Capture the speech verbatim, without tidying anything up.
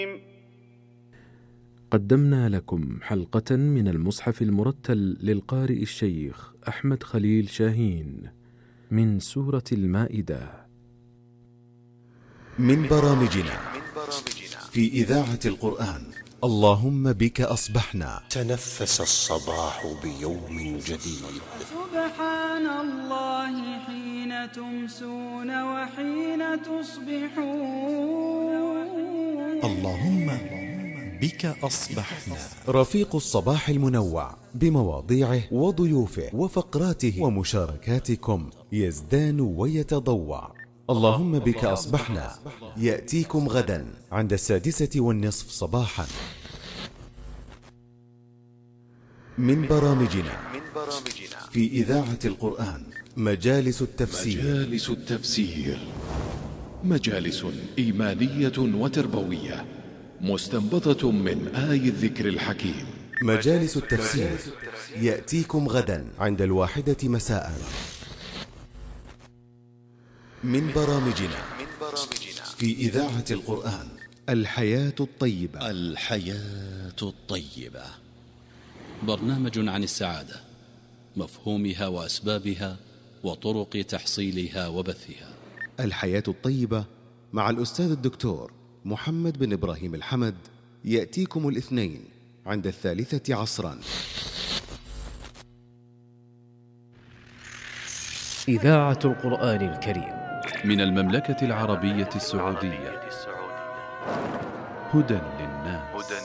قدمنا لكم حلقة من المصحف المرتل للقارئ الشيخ أحمد خليل شاهين من سورة المائدة، من برامجنا في إذاعة القرآن. اللهم بك أصبحنا. تنفس الصباح بيوم جديد. سبحان الله حين تمسون وحين تصبحون. اللهم بك أصبحنا. رفيق الصباح المنوع بمواضيعه وضيوفه وفقراته ومشاركاتكم يزدان ويتضوع. اللهم بك أصبحنا يأتيكم غدا عند السادسة والنصف صباحا. من برامجنا في إذاعة القرآن مجالس التفسير. مجالس التفسير مجالس إيمانية وتربوية مستنبطة من آي الذكر الحكيم. مجالس التفسير يأتيكم غدا عند الواحدة مساء. من برامجنا في إذاعة القرآن الحياة الطيبة. الحياة الطيبة برنامج عن السعادة، مفهومها وأسبابها وطرق تحصيلها وبثها. الحياة الطيبة مع الأستاذ الدكتور محمد بن إبراهيم الحمد يأتيكم الاثنين عند الثالثة عصرا. إذاعة القرآن الكريم من المملكة العربية السعودية، هدى